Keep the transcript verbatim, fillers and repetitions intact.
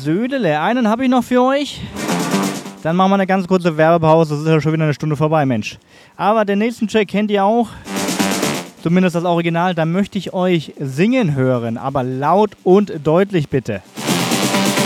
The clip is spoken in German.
Södele. Einen habe ich noch für euch. Dann machen wir eine ganz kurze Werbepause. Das ist ja schon wieder eine Stunde vorbei, Mensch. Aber den nächsten Track kennt ihr auch. Zumindest das Original. Da möchte ich euch singen hören. Aber laut und deutlich bitte.